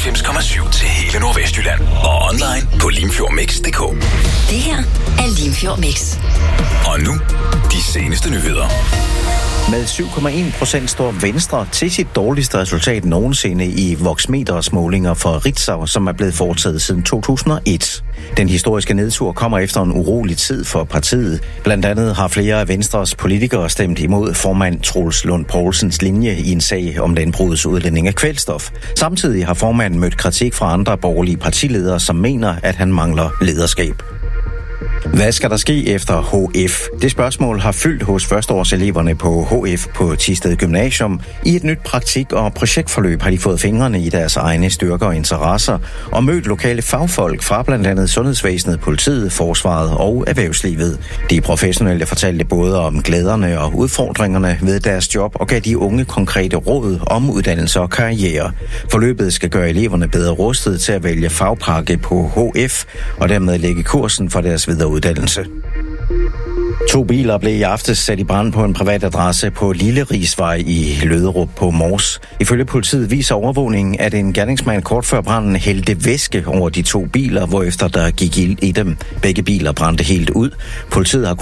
99,7 til hele Nordvestjylland. Og online på limfjordmix.dk. Det her er Limfjord Mix. Og nu, de seneste nyheder. Med 7,1% står Venstre til sit dårligste resultat nogensinde i Voxmeters målinger for Ritzau, som er blevet foretaget siden 2001. Den historiske nedtur kommer efter en urolig tid for partiet. Blandt andet har flere af Venstres politikere stemt imod formand Troels Lund Poulsens linje i en sag om landbrugets udledning af kvælstof. Samtidig har formanden mødt kritik fra andre borgerlige partiledere, som mener, at han mangler lederskab. Hvad skal der ske efter HF? Det spørgsmål har fyldt hos førsteårseleverne på HF på Thisted Gymnasium. I et nyt praktik- og projektforløb har de fået fingrene i deres egne styrker og interesser og mødt lokale fagfolk fra blandt andet sundhedsvæsenet, politiet, forsvaret og erhvervslivet. De professionelle fortalte både om glæderne og udfordringerne ved deres job og gav de unge konkrete råd om uddannelse og karriere. Forløbet skal gøre eleverne bedre rustet til at vælge fagpakke på HF og dermed lægge kursen for deres videre uddannelse. 2 biler blev i aftes sat i brand på en privat adresse på Lille Rigsvej i Løderup på Mors. Ifølge politiet viser overvågningen, at en gerningsmand kort før branden hældte væske over de 2 biler, hvorefter der gik ild i dem. Begge biler brændte helt ud. Politiet har